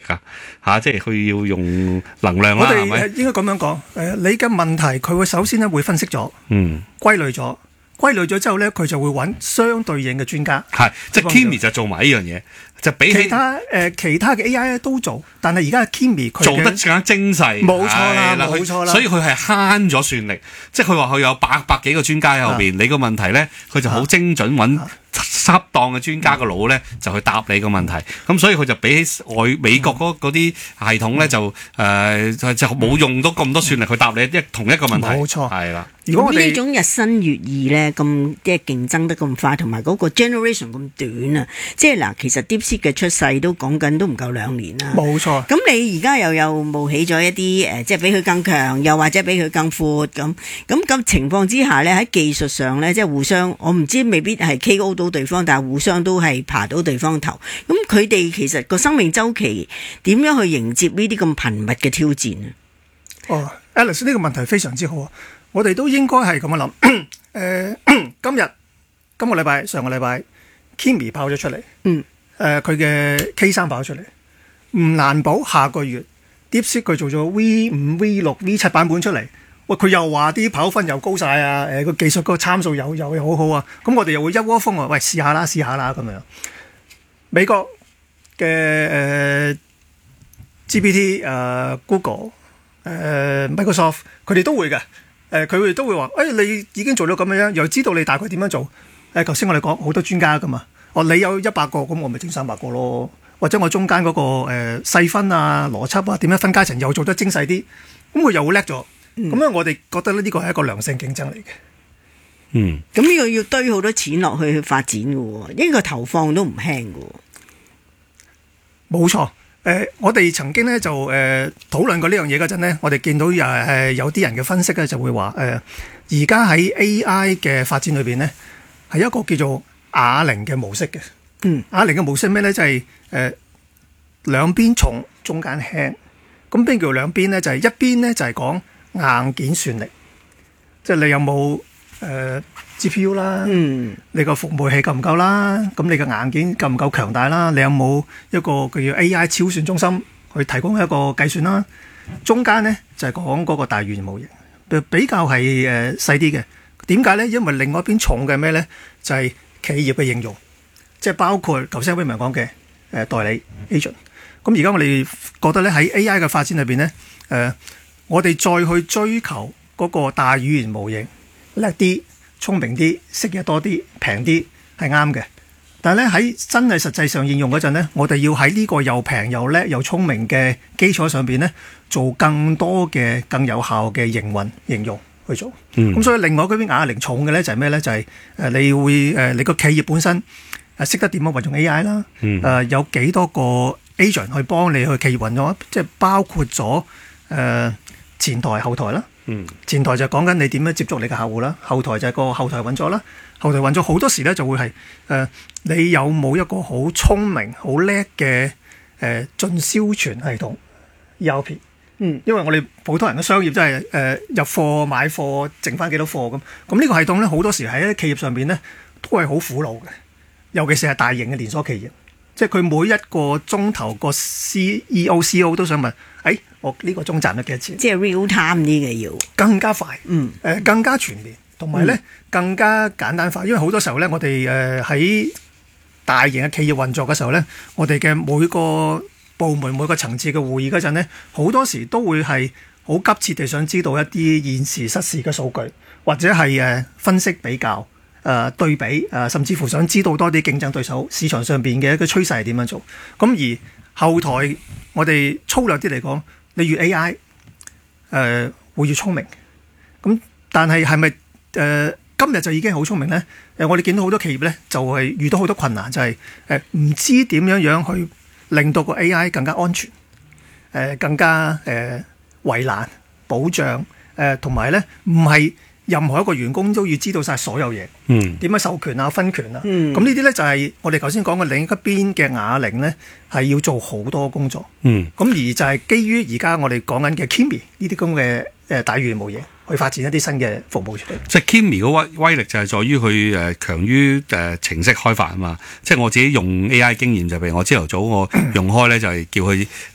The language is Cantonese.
啊？即係佢要用能量啦，係咪？ 我哋應該咁樣講，你嘅問題佢會首先咧會分析咗，歸類咗之後咧，佢就會揾相對應嘅專家。 係，即係 Kimi 就做埋呢樣嘢，就比起其他嘅 AI 咧都做，但係而家 Kimi 佢做得更加精細。 冇錯啦， 所以佢係慳咗算力。即係佢話佢有百幾個專家喺後邊，你個問題咧，佢就好精準揾恰當嘅專家個腦咧，就去答你個問題。咁所以佢就比起美國嗰啲系統咧，就冇用到咁多算力去答你同一個問題。 冇錯， 係啦。 如果呢種日新月異咧，咁即係競爭得咁快，同埋嗰個 generation 咁短啊，即係嗱，其實 DeepSeek 嘅出世都講緊都唔夠2年啦。 冇錯。 咁你而家又冒起咗一啲即係比佢更強，又或者比佢更闊咁情況之下咧，喺技術上咧，即係互相，我唔知未必係 KO 到對方，但係互相都係爬到對方頭。咁佢哋其實個生命週期點樣去迎接呢啲咁頻密嘅挑戰啊 ？Alice 呢個問題非常之好啊！我哋都應該係咁樣諗。今個禮拜、上個禮拜 Kimi 跑咗出嚟，佢嘅 K3 跑咗出嚟，唔難保下個月 DeepSeek 佢做咗 V5、V6、V7 版本出嚟，喂，佢又話啲跑分又高晒啊！個技術個參數又好好啊！咁我哋又會一窩蜂話，喂，試下啦咁樣。美國嘅GPT、Google、Microsoft 佢哋都會嘅。佢哋都會話，你已經做到咁樣，又知道你大概點樣做。頭先我哋講好多專家噶嘛，你有100個，咁我咪整300個咯。或者我中間嗰個細分啊、邏輯啊、點樣分階層又做得精細啲，咁佢又會叻咗。咁樣我哋覺得呢個係一個良性競爭嚟嘅。 咁呢個要堆好多錢落去發展嘅喎，呢個投放都唔輕嘅喎。 冇錯。我哋曾經咧就討論過呢樣嘢嗰陣咧，我哋見到有啲人嘅分析咧就會話而家喺 AI 嘅發展裏邊咧係一個叫做啞鈴嘅模式嘅。啞鈴嘅模式咩咧？就係兩邊重，中間輕。咁邊叫兩邊咧？就係一邊咧就係講硬件算力，即係你有冇GPU 啦，你個服務器夠唔夠啦？咁你個硬件夠唔夠強大啦？你有冇一個叫 AI 超算中心去提供一個計算啦？中間呢就係講嗰個大語言模型，比較係細啲嘅。點解呢？因為另外一邊重嘅咩呢？就係企業嘅應用，即係包括頭先 William 講嘅代理 agent。咁而家我哋覺得咧喺 AI 嘅發展裏邊呢，我哋再去追求嗰個大語言模型叻啲、聰明啲、識嘢多啲、平啲係啱嘅，但係咧喺真係實際上應用嗰陣呢，我哋要喺呢個又平又叻又聰明嘅基礎上邊呢，做更多嘅更有效嘅營運應用去做。咁所以另外嗰邊啞鈴重嘅呢就係咩呢？就係你會你個企業本身識得點樣運用 AI 啦，有幾多個 agent 去幫你去企業運用，即係包括咗前台後台啦。前台就講緊你點樣接觸你嘅客戶啦，後台就係個後台運作啦。後台運作好多時咧就會係你有冇一個好聰明好叻嘅進銷存系統 ERP。因為我哋普通人嘅商業真係入貨買貨剩翻幾多貨咁，咁呢個系統咧好多時喺企業上邊咧都係好苦惱嘅，尤其是係大型嘅連鎖企業，即係佢每一個鐘頭個 CEO 都想問，我呢個鐘賺咗幾多錢？ 即係 real time 啲嘅要更加快，更加全面，同埋咧更加簡單化。因為好多時候咧，我哋喺大型嘅企業運作嘅時候咧，我哋嘅每個部門每個層次嘅會議嗰陣咧，好多時都會係好急切地想知道一啲現時實時嘅數據，或者係分析比較、對比，甚至乎想知道多啲競爭對手市場上邊嘅一個趨勢係點樣做。咁而後台我哋粗略啲嚟講，你越 AI 會越聰明。咁但係係咪今日就已經好聰明呢？我哋見到好多企業呢，就係遇到好多困難，就係唔知點樣去令到個 AI 更加安全，更加圍欄保障，同埋呢唔係任何一個員工都要知道晒所有嘢，點樣授權啊、分權啊，咁呢啲呢就係我哋頭先講嘅另一邊嘅啞鈴呢，係要做好多工作，咁而就係基於而家我哋講緊嘅 Kimi 呢啲咁嘅大語言模型去發展一啲新嘅服務出嚟。 即係 Kimi 嘅威力就係在於佢強於程式開發啊嘛。即係我自己用 AI 經驗就譬如我朝頭早我用開咧就係叫佢